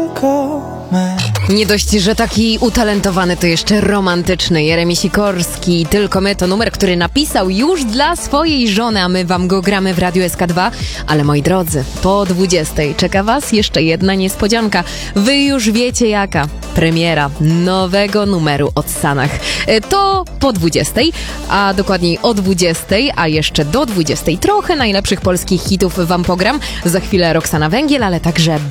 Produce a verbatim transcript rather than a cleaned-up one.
tylko my. Nie dość, że taki utalentowany, to jeszcze romantyczny Jeremi Sikorski. Tylko my to numer, który napisał już dla swojej żony, a my wam go gramy w Radiu S K dwa. Ale moi drodzy, po dwudziestej czeka was jeszcze jedna niespodzianka. Wy już wiecie jaka. Premiera nowego numeru od Sanach. To po dwudziestej, a dokładniej o dwudziestej, a jeszcze do dwudziestej trochę najlepszych polskich hitów wam pogram. Za chwilę Roxana Węgiel, ale także